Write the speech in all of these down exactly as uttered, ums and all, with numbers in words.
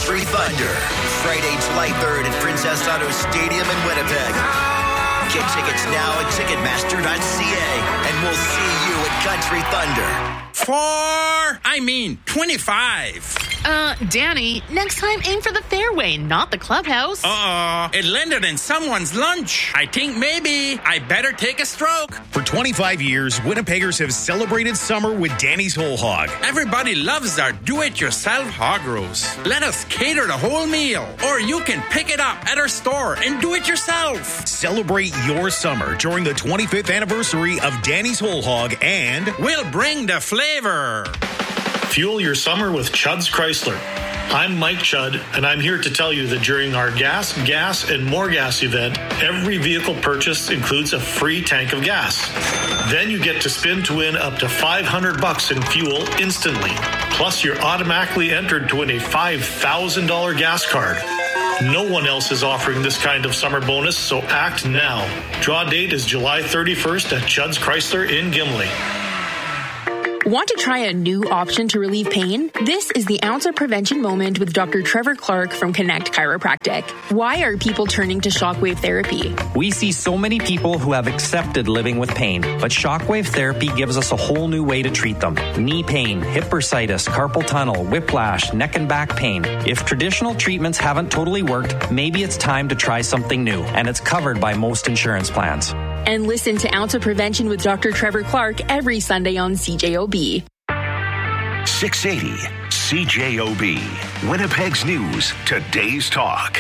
Country Thunder. Friday, July third at Princess Auto Stadium in Winnipeg. Get tickets now at Ticketmaster dot c a, and we'll see you at Country Thunder. Four, I mean twenty-five. Uh, Danny, next time aim for the fairway, not the clubhouse. Uh-oh, it landed in someone's lunch. I think maybe I better take a stroke. For twenty-five years, Winnipeggers have celebrated summer with Danny's Whole Hog. Everybody loves our do-it-yourself hog roast. Let us cater the whole meal, or you can pick it up at our store and do it yourself. Celebrate your summer during the twenty-fifth anniversary of Danny's Whole Hog, and we'll bring the flavor. Fuel your summer with Chudd's Chrysler. I'm Mike Chudd, and I'm here to tell you that during our gas, gas, and more gas event, every vehicle purchase includes a free tank of gas. Then you get to spin to win up to five hundred bucks in fuel instantly. Plus, you're automatically entered to win a five thousand dollars gas card. No one else is offering this kind of summer bonus, so act now. Draw date is July thirty-first at Chudd's Chrysler in Gimli. Want to try a new option to relieve pain? This is the Ounce of Prevention Moment with Doctor Trevor Clark from Connect Chiropractic. Why are people turning to shockwave therapy? We see so many people who have accepted living with pain, but shockwave therapy gives us a whole new way to treat them. Knee pain, hip bursitis, carpal tunnel, whiplash, neck and back pain. If traditional treatments haven't totally worked, maybe it's time to try something new, and it's covered by most insurance plans. And listen to Ounce of Prevention with Doctor Trevor Clark every Sunday on C J O B. six eighty C J O B. Winnipeg's News, today's talk.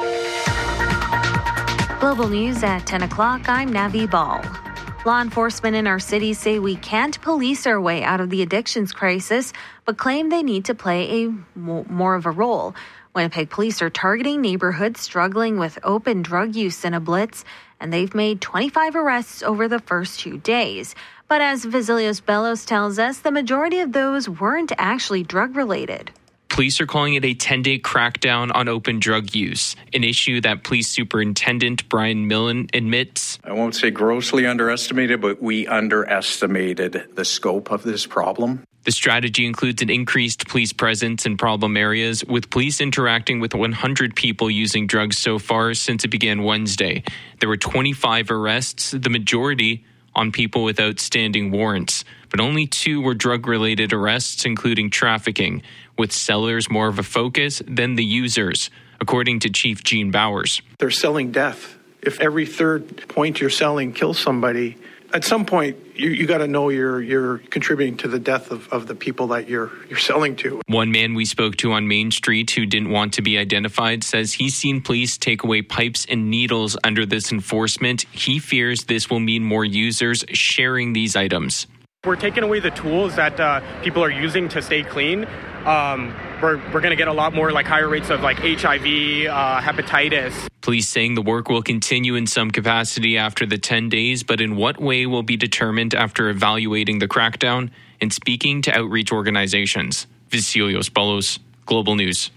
Global News at ten o'clock, I'm Navi Ball. Law enforcement in our city say we can't police our way out of the addictions crisis, but claim they need to play a more of a role. Winnipeg police are targeting neighborhoods struggling with open drug use in a blitz, and they've made twenty-five arrests over the first two days. But as Vasilios Bellos tells us, the majority of those weren't actually drug-related. Police are calling it a ten-day crackdown on open drug use, an issue that Police Superintendent Brian Millen admits. I won't say grossly underestimated, but we underestimated the scope of this problem. The strategy includes an increased police presence in problem areas, with police interacting with one hundred people using drugs so far since it began Wednesday. There were twenty-five arrests, the majority on people with outstanding warrants, but only two were drug-related arrests, including trafficking, with sellers more of a focus than the users, according to Chief Gene Bowers. They're selling death. If every third point you're selling kills somebody, at some point, you, you got to know you're you're contributing to the death of, of the people that you're you're selling to. One man we spoke to on Main Street who didn't want to be identified says he's seen police take away pipes and needles under this enforcement. He fears this will mean more users sharing these items. We're taking away the tools that uh, people are using to stay clean. Um, we're we're going to get a lot more like higher rates of like H I V, uh, hepatitis. Police saying the work will continue in some capacity after the ten days, but in what way will be determined after evaluating the crackdown and speaking to outreach organizations. Vasilios Bellos, Global News.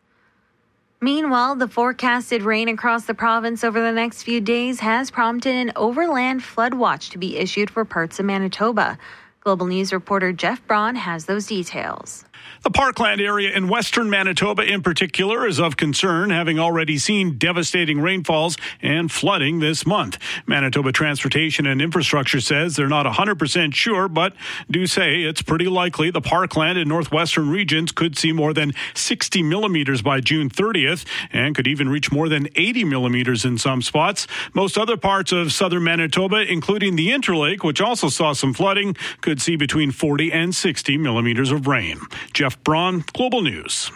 Meanwhile, the forecasted rain across the province over the next few days has prompted an overland flood watch to be issued for parts of Manitoba. Global News reporter Jeff Braun has those details. The Parkland area in western Manitoba in particular is of concern, having already seen devastating rainfalls and flooding this month. Manitoba Transportation and Infrastructure says they're not one hundred percent sure, but do say it's pretty likely the Parkland and northwestern regions could see more than sixty millimeters by June thirtieth and could even reach more than eighty millimeters in some spots. Most other parts of southern Manitoba, including the Interlake, which also saw some flooding, could see between forty and sixty millimeters of rain. Jeff Braun, Global News.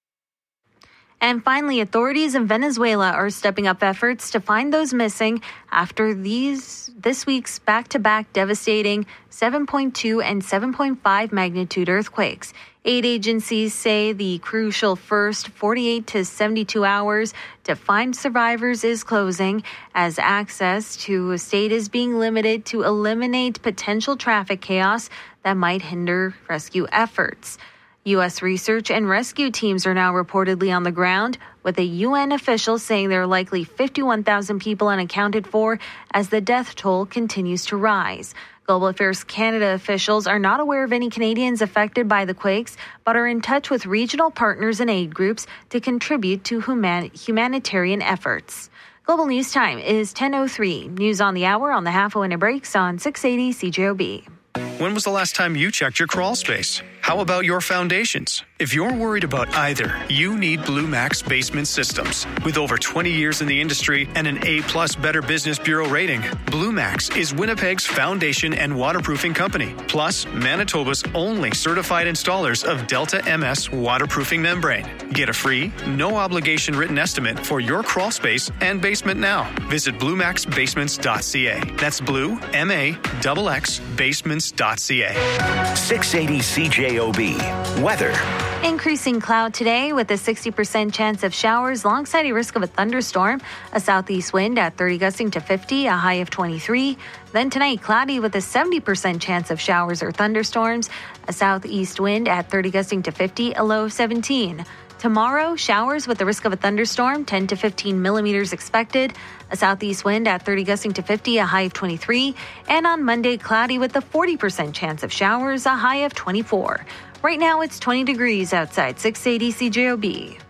And finally, authorities in Venezuela are stepping up efforts to find those missing after these this week's back-to-back devastating seven point two and seven point five magnitude earthquakes. Aid agencies say the crucial first forty-eight to seventy-two hours to find survivors is closing as access to a state is being limited to eliminate potential traffic chaos that might hinder rescue efforts. U S research and rescue teams are now reportedly on the ground, with a U N official saying there are likely fifty-one thousand people unaccounted for as the death toll continues to rise. Global Affairs Canada officials are not aware of any Canadians affected by the quakes, but are in touch with regional partners and aid groups to contribute to human- humanitarian efforts. Global News Time is ten oh three. News on the hour on the half hour when it breaks on six eighty C J O B. When was the last time you checked your crawl space? How about your foundations? If you're worried about either, you need Blue Max Basement Systems. With over twenty years in the industry and an A-plus Better Business Bureau rating, Blue Max is Winnipeg's foundation and waterproofing company, plus Manitoba's only certified installers of Delta M S waterproofing membrane. Get a free, no-obligation written estimate for your crawl space and basement now. Visit blue max basements dot c a. That's blue, M A X X, basements dot c a. six eighty C J O B. Weather. Increasing cloud today with a sixty percent chance of showers alongside a risk of a thunderstorm. A southeast wind at thirty gusting to fifty, a high of twenty-three. Then tonight, cloudy with a seventy percent chance of showers or thunderstorms. A southeast wind at thirty gusting to fifty, a low of seventeen. Tomorrow, showers with the risk of a thunderstorm, ten to fifteen millimeters expected. A southeast wind at thirty gusting to fifty, a high of twenty-three. And on Monday, cloudy with a forty percent chance of showers, a high of twenty-four. Right now, it's twenty degrees outside six eighty C J O B.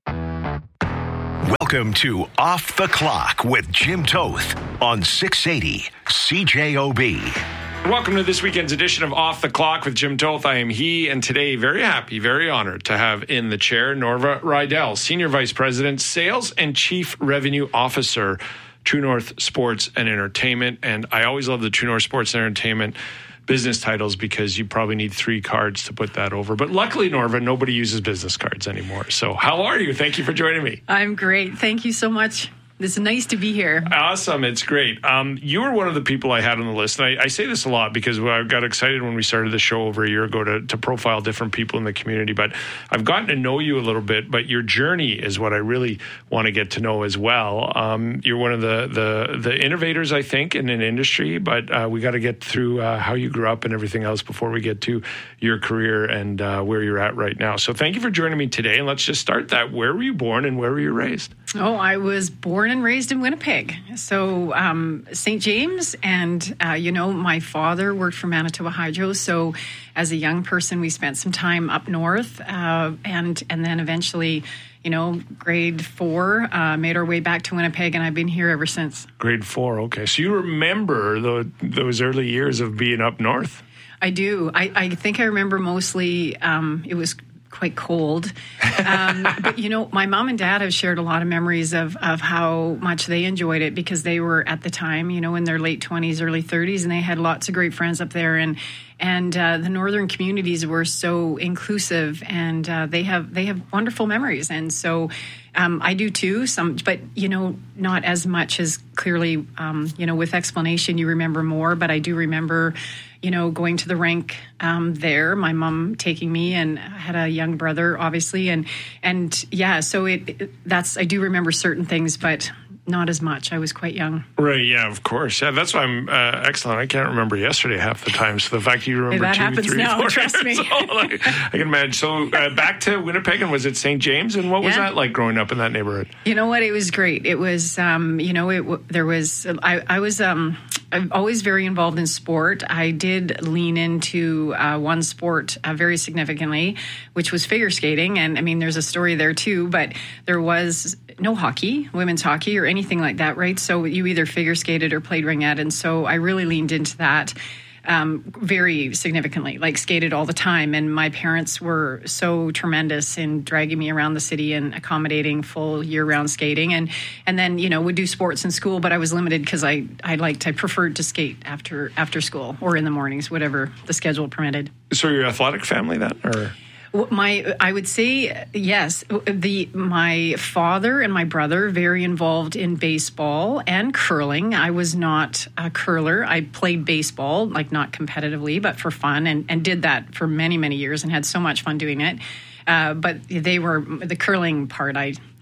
Welcome to Off the Clock with Jim Toth on six eighty C J O B. Welcome to this weekend's edition of Off the Clock with Jim Toth. I am he, and today very happy, very honored to have in the chair Norva Rydell, Senior Vice President, Sales and Chief Revenue Officer, True North Sports and Entertainment. And I always love the True North Sports and Entertainment business titles because you probably need three cards to put that over. But luckily, Norva, nobody uses business cards anymore. So how are you? Thank you for joining me. I'm great. Thank you so much. It's nice to be here. Awesome. It's great. Um, you were one of the people I had on the list. And I, I say this a lot because I got excited when we started the show over a year ago to, to profile different people in the community. But I've gotten to know you a little bit. But your journey is what I really want to get to know as well. Um, you're one of the, the, the innovators, I think, in an industry. But uh, we got to get through uh, how you grew up and everything else before we get to your career and uh, where you're at right now. So thank you for joining me today. And let's just start that. Where were you born and where were you raised? Oh, I was born and raised in Winnipeg. So um, Saint James, and, uh, you know, my father worked for Manitoba Hydro. So as a young person, we spent some time up north uh, and, and then eventually, you know, grade four, uh, made our way back to Winnipeg, and I've been here ever since. Grade four, okay. So you remember the, those early years of being up north? I do. I, I think I remember mostly um, it was quite cold. Um, but, you know, my mom and dad have shared a lot of memories of, of how much they enjoyed it because they were at the time, you know, in their late twenties, early thirties, and they had lots of great friends up there. And and uh, the northern communities were so inclusive, and uh, they have they have wonderful memories. And so um, I do too, some, but, you know, not as much as clearly, um, you know, with explanation, you remember more. But I do remember, you know, going to the rink um, there, my mom taking me, and I had a young brother, obviously. And, and yeah, so it, it that's, I do remember certain things, but not as much. I was quite young. Right, yeah, of course. Yeah, that's why I'm uh, excellent. I can't remember yesterday half the time. So the fact you remember that two, happens three, now, four trust me. old, like, I can imagine. So uh, back to Winnipeg, and was it Saint James? And what was yeah. that like growing up in that neighborhood? You know what? It was great. It was, um, you know, it there was, I, I was, um, I'm always very involved in sport. I did lean into uh, one sport uh, very significantly, which was figure skating. And I mean, there's a story there too, but there was no hockey, women's hockey or anything like that, right? So you either figure skated or played ringette. And so I really leaned into that um, very significantly, like skated all the time. And my parents were so tremendous in dragging me around the city and accommodating full year-round skating. And and then, you know, would do sports in school, but I was limited because I, I liked, I preferred to skate after after school or in the mornings, whatever the schedule permitted. So you're an athletic family then, or? My, I would say yes. The my father and my brother very involved in baseball and curling. I was not a curler. I played baseball, like not competitively, but for fun, and, and did that for many many years and had so much fun doing it. Uh, but they were the curling part. I.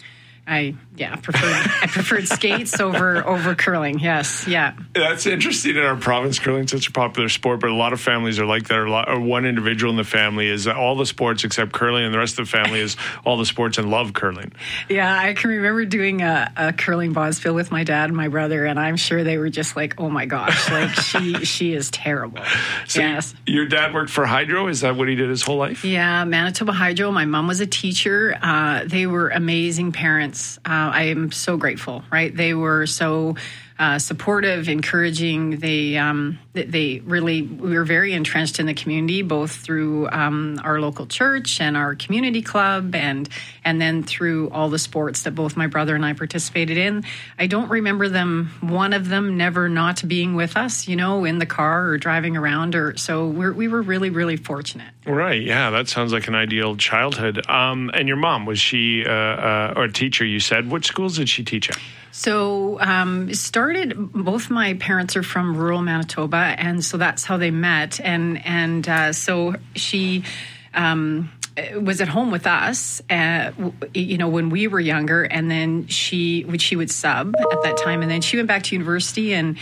I yeah preferred I preferred skates over over curling. Yes, yeah. That's interesting. In our province, curling is such a popular sport, but a lot of families are like that. Or, a lot, or one individual in the family is all the sports except curling, and the rest of the family is all the sports and love curling. Yeah, I can remember doing a, a curling bonspiel with my dad and my brother, and I'm sure they were just like, "Oh my gosh, like she she is terrible." So yes. Your dad worked for Hydro. Is that what he did his whole life? Yeah, Manitoba Hydro. My mom was a teacher. Uh, they were amazing parents. Uh, I am so grateful, right? They were so uh, supportive, encouraging. They um, they really, we were very entrenched in the community, both through um, our local church and our community club, and and then through all the sports that both my brother and I participated in. I don't remember them, one of them never not being with us, you know, in the car or driving around. Or so we're, we were really, really fortunate. Right. Yeah, that sounds like an ideal childhood. Um, and your mom, was she uh, uh, or a teacher, you said? What schools did she teach at? So um, started, both my parents are from rural Manitoba, and so that's how they met. And, and uh, so she um, was at home with us, uh, you know, when we were younger, and then she, she would sub at that time, and then she went back to university and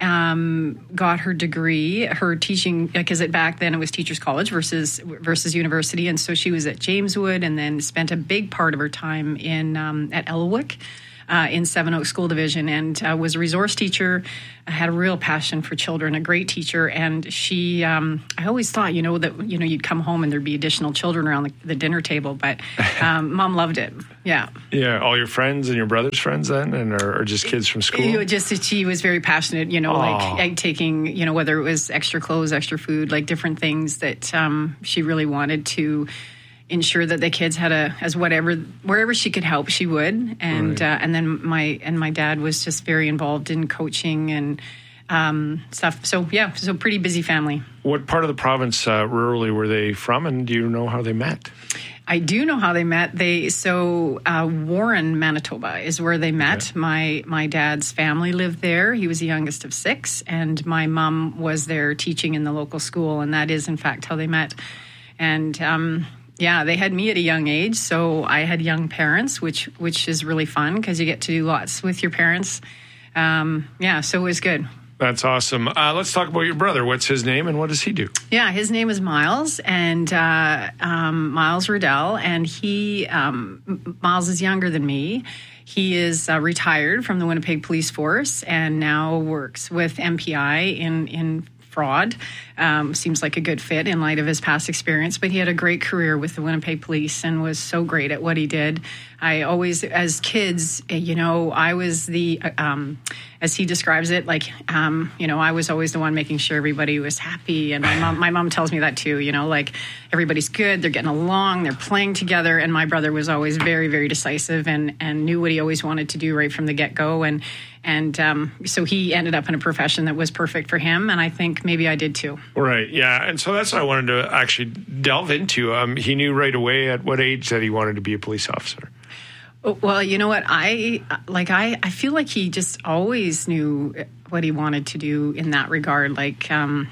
Um, got her degree, her teaching, because it, back then it was Teachers College versus versus university, and so she was at Jameswood, and then spent a big part of her time in um, at Elwick uh, in Seven Oaks School Division, and uh, was a resource teacher. I had a real passion for children, a great teacher, and she. Um, I always thought, you know, that you know you'd come home and there'd be additional children around the, the dinner table, but um, Mom loved it. Yeah. Yeah, all your friends and your brother's friends then, and or, or just kids from school? You know, just that she was very passionate, you know, like, like taking, you know, whether it was extra clothes, extra food, like different things that um, she really wanted to ensure that the kids had a, as whatever, wherever she could help, she would. And Right. uh, and then my, and my dad was just very involved in coaching and um, stuff. So, yeah, so pretty busy family. What part of the province uh, rurally were they from, and do you know how they met? I do know how they met. They so uh, Warren, Manitoba, is where they met. Okay. My my dad's family lived there. He was the youngest of six, and my mom was there teaching in the local school, and that is in fact how they met. And um, yeah, they had me at a young age, so I had young parents, which which is really fun because you get to do lots with your parents. Um, yeah, so it was good. That's awesome. Uh, let's talk about your brother. What's his name and what does he do? Yeah, his name is Miles, and uh, um, Miles Riddell, and he, um, Miles is younger than me. He is uh, retired from the Winnipeg Police Force and now works with M P I in, in fraud. Um, seems like a good fit in light of his past experience, but he had a great career with the Winnipeg Police and was so great at what he did. I always, as kids, you know, I was the, um, as he describes it, like, um, you know, I was always the one making sure everybody was happy. And my mom, my mom tells me that too, you know, like everybody's good, they're getting along, they're playing together. And my brother was always very, very decisive and, and knew what he always wanted to do right from the get-go. And, and um, so he ended up in a profession that was perfect for him. And I think maybe I did too. Right. Yeah. And so that's what I wanted to actually delve into. Um, he knew right away at what age that he wanted to be a police officer. Well, you know what? I like. I, I feel like he just always knew what he wanted to do in that regard. Like, um,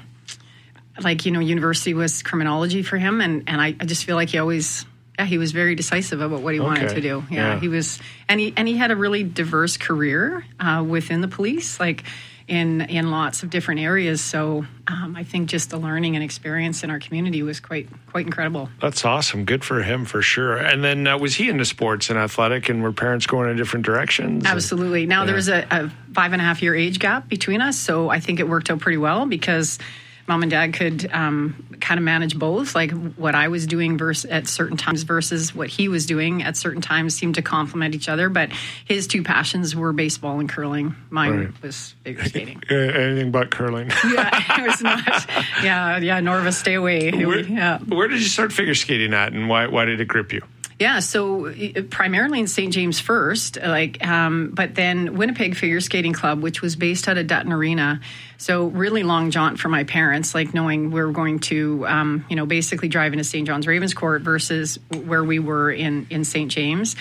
like you know, university was criminology for him, and, and I, I just feel like he always, yeah, he was very decisive about what he Okay. wanted to do. Yeah, Yeah. he was, and he and he had a really diverse career uh, within the police, like in in lots of different areas. So um, I think just the learning and experience in our community was quite quite incredible. That's awesome. Good for him for sure. And then uh, was he into sports and athletic, and were parents going in different directions? Absolutely. Now, Yeah. there was a, a five and a half year age gap between us, so I think it worked out pretty well because Mom and Dad could um, kind of manage both, like what I was doing versus at certain times versus what he was doing at certain times seemed to complement each other. But his two passions were baseball and curling. Mine Right. was figure skating. Uh, anything but curling. Yeah, it was not. Yeah, yeah, Norva, stay away. Where, Yeah. where did you start figure skating at, and why why did it grip you? Yeah, so uh, primarily in Saint James first, like, um, but then Winnipeg Figure Skating Club, which was based out of Dutton Arena. So really long jaunt for my parents, like knowing we were going to, um, you know, basically drive into Saint John's Ravenscourt versus where we were in, in Saint James.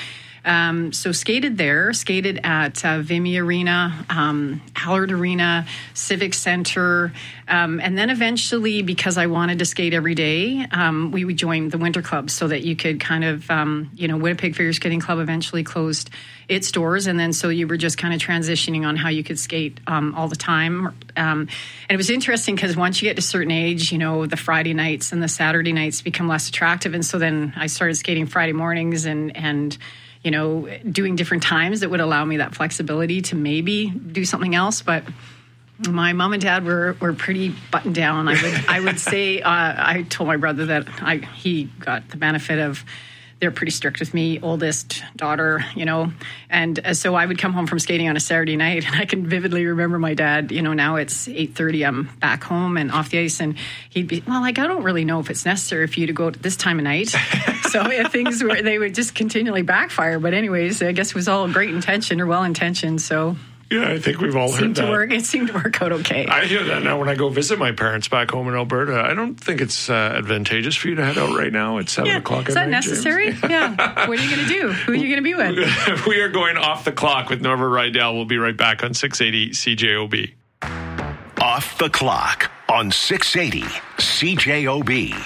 Um, so skated there, skated at uh, Vimy Arena, um, Allard Arena, Civic Center, um, and then eventually, because I wanted to skate every day, um, we would join the Winter Club so that you could kind of, um, you know, Winnipeg Figure Skating Club eventually closed its doors, and then so you were just kind of transitioning on how you could skate um, all the time. Um, and it was interesting because once you get to a certain age, you know, the Friday nights and the Saturday nights become less attractive, and so then I started skating Friday mornings and and you know, doing different times that would allow me that flexibility to maybe do something else. But my mom and dad were, were pretty buttoned down. I would I would say uh, I told my brother that I he got the benefit of, they're pretty strict with me, oldest daughter, you know. And uh, so I would come home from skating on a Saturday night, and I can vividly remember my dad, you know, now it's eight thirty, I'm back home and off the ice, and he'd be, well, like, I don't really know if it's necessary for you to go at this time of night. So yeah, things were, they would just continually backfire. But anyways, I guess it was all great intention or well-intentioned, so... Yeah, I think we've all heard seemed that. To work, it seemed to work out okay. I hear that now when I go visit my parents back home in Alberta. I don't think it's uh, advantageous for you to head out right now at seven yeah. o'clock Is at that night, necessary? James. Yeah. What are you going to do? Who are you going to be with? We are going off the clock with Norbert Rydell. We'll be right back on six eighty C J O B. Off the clock on six eighty C J O B.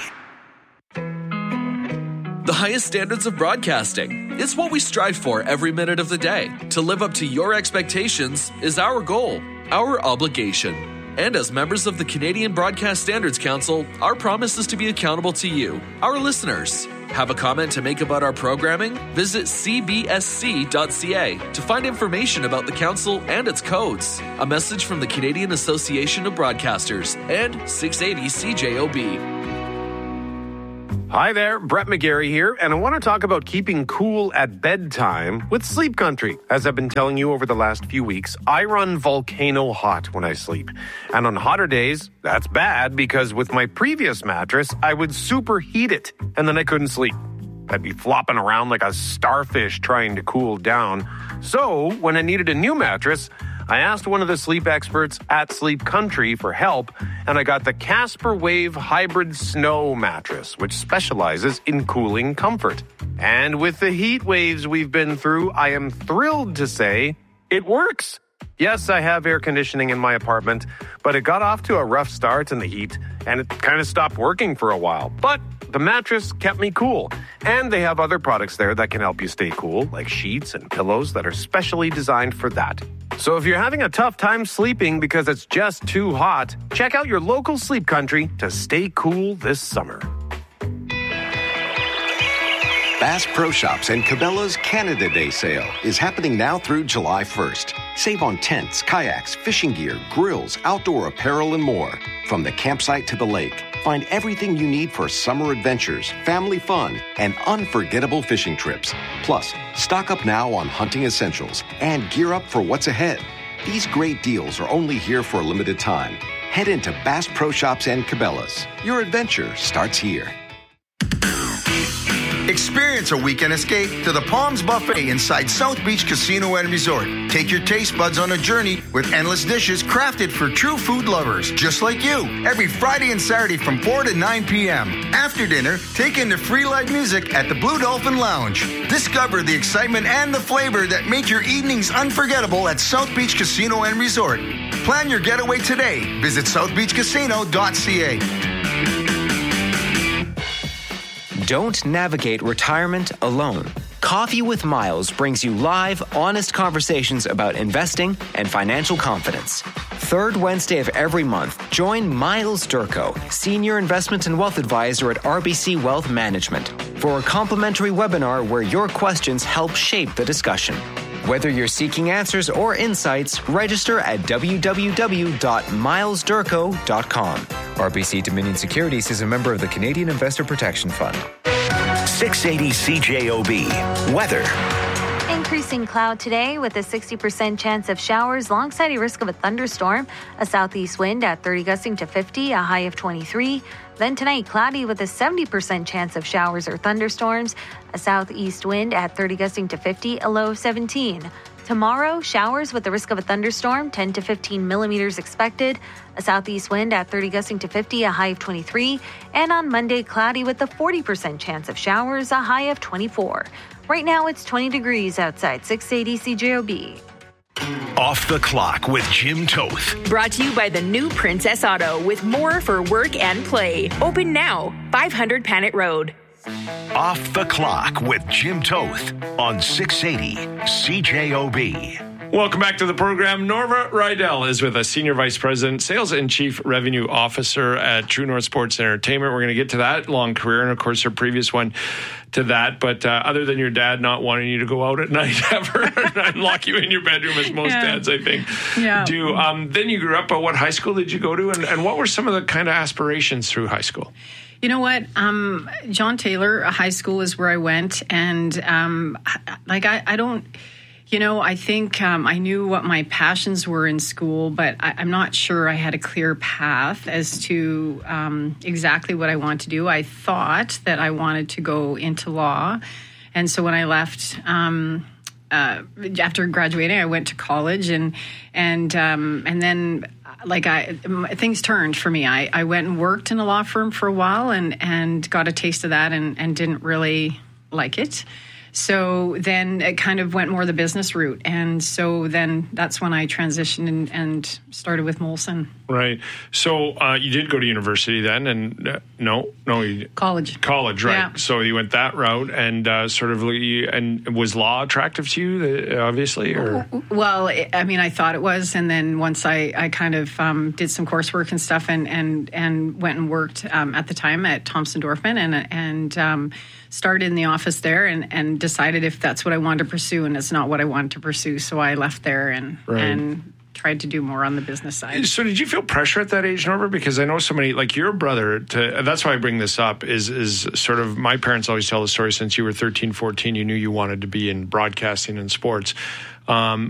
The highest standards of broadcasting. It's what we strive for every minute of the day. To live up to your expectations is our goal, our obligation. And as members of the Canadian Broadcast Standards Council, our promise is to be accountable to you, our listeners. Have a comment to make about our programming? Visit c b s c dot c a to find information about the council and its codes. A message from the Canadian Association of Broadcasters and six eighty C J O B. Hi there, Brett McGarry here, and I want to talk about keeping cool at bedtime with Sleep Country. As I've been telling you over the last few weeks, I run volcano hot when I sleep. And on hotter days, that's bad because with my previous mattress, I would superheat it, and then I couldn't sleep. I'd be flopping around like a starfish trying to cool down. So, when I needed a new mattress, I asked one of the sleep experts at Sleep Country for help, and I got the Casper Wave Hybrid Snow mattress, which specializes in cooling comfort. And with the heat waves we've been through, I am thrilled to say it works. Yes, I have air conditioning in my apartment, but it got off to a rough start in the heat, and it kind of stopped working for a while. But the mattress kept me cool, and they have other products there that can help you stay cool, like sheets and pillows that are specially designed for that. So if you're having a tough time sleeping because it's just too hot, check out your local Sleep Country to stay cool this summer. Bass Pro Shops and Cabela's Canada Day sale is happening now through July first. Save on tents, kayaks, fishing gear, grills, outdoor apparel, and more. From the campsite to the lake, find everything you need for summer adventures, family fun, and unforgettable fishing trips. Plus, stock up now on hunting essentials and gear up for what's ahead. These great deals are only here for a limited time. Head into Bass Pro Shops and Cabela's. Your adventure starts here. Experience a weekend escape to the Palms Buffet inside South Beach Casino and Resort. Take your taste buds on a journey with endless dishes crafted for true food lovers, just like you. Every Friday and Saturday from four to nine p.m. After dinner, take in the free live music at the Blue Dolphin Lounge. Discover the excitement and the flavor that make your evenings unforgettable at South Beach Casino and Resort. Plan your getaway today. Visit south beach casino dot c a. Don't navigate retirement alone. Coffee with Miles brings you live, honest conversations about investing and financial confidence. Third Wednesday of every month, join Miles Durko, Senior Investment and Wealth Advisor at R B C Wealth Management, for a complimentary webinar where your questions help shape the discussion. Whether you're seeking answers or insights, register at w w w dot miles durko dot com. R B C Dominion Securities is a member of the Canadian Investor Protection Fund. six eighty C J O B. Weather. Increasing cloud today with a sixty percent chance of showers alongside a risk of a thunderstorm. A southeast wind at thirty gusting to fifty, a high of twenty-three. Then tonight, cloudy with a seventy percent chance of showers or thunderstorms. A southeast wind at thirty gusting to fifty, a low of seventeen. Tomorrow, showers with the risk of a thunderstorm, ten to fifteen millimeters expected. A southeast wind at thirty gusting to fifty, a high of twenty-three. And on Monday, cloudy with a forty percent chance of showers, a high of twenty-four. Right now, it's twenty degrees outside, six eighty C J O B. Off the Clock with Jim Toth. Brought to you by the new Princess Auto with more for work and play. Open now, five hundred Panet Road. Off the Clock with Jim Toth on six eighty C J O B. Welcome back to the program. Norva Rydell is with us, Senior Vice President, Sales and Chief Revenue Officer at True North Sports and Entertainment. We're going to get to that long career and, of course, her previous one to that. But uh, other than your dad not wanting you to go out at night ever and lock you in your bedroom, as most yeah. dads, I think, yeah. do. Um, then you grew up. At what high school did you go to? And, and what were some of the kind of aspirations through high school? You know what? Um, John Taylor High School is where I went. And um, like, I, I don't... You know, I think um, I knew what my passions were in school, but I, I'm not sure I had a clear path as to um, exactly what I wanted to do. I thought that I wanted to go into law. And so when I left, um, uh, after graduating, I went to college and and um, and then like I things turned for me. I, I went and worked in a law firm for a while and, and got a taste of that and, and didn't really like it. So then it kind of went more the business route. And so then that's when I transitioned and, and started with Molson. Right. So uh, you did go to university then, and uh, no, no. You, college. College, right. Yeah. So you went that route and uh, sort of, and was law attractive to you, obviously? Or? Well, I mean, I thought it was. And then once I, I kind of um, did some coursework and stuff and, and, and went and worked um, at the time at Thompson Dorfman and, and um, started in the office there and, and decided if that's what I wanted to pursue, and it's not what I wanted to pursue. So I left there and right. and tried to do more on the business side. So did you feel pressure at that age, Norbert? Because I know so many, like your brother, to, that's why I bring this up, is is sort of, my parents always tell the story, since you were thirteen, fourteen, you knew you wanted to be in broadcasting and sports. Um,